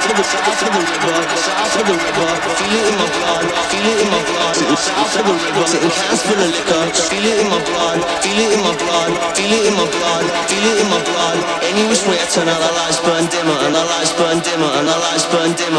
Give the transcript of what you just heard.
of the river, feel it in my blood, feel it in my blood. South of the river, sitting cans full of liquor, feel it in my blood, feel it in my blood, feel it in my blood, feel it in my blood. Any which way I turn out, the lights burn dimmer, and the lights burn dimmer, and the lights burn dimmer.